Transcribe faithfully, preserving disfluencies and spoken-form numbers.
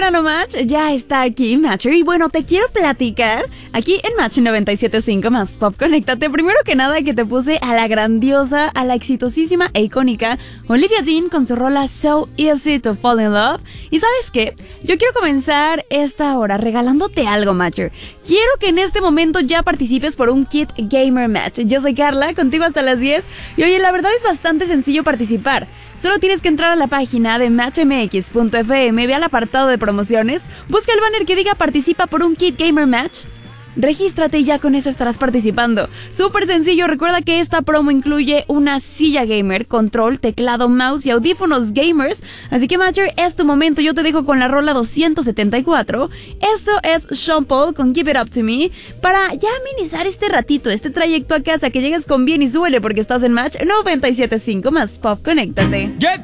hermano Match ya está aquí, Matcher. Y bueno, te quiero platicar aquí en Match noventa y siete punto cinco más Pop. Conéctate. Primero que nada, que te puse a la grandiosa, a la exitosísima e icónica Olivia Dean con su rola So Easy to Fall in Love. Y ¿sabes qué? Yo quiero comenzar esta hora regalándote algo, Matcher. Quiero que en este momento ya participes por un kit Gamer Match. Yo soy Carla, contigo hasta las diez. Y oye, la verdad es bastante sencillo participar. Solo tienes que entrar a la página de match m x punto f m, ve al apartado de promociones, busca el banner que diga participa por un kit Gamer Match. Regístrate y ya con eso estarás participando. Súper sencillo, recuerda que esta promo incluye una silla gamer, control, teclado, mouse y audífonos gamers. Así que Matcher, es tu momento, yo te dejo con la rola doscientos setenta y cuatro. Eso es Sean Paul con Give It Up To Me, para ya amenizar este ratito, este trayecto a casa, que llegues con bien y suele porque estás en Match noventa y siete punto cinco más Pop, conéctate.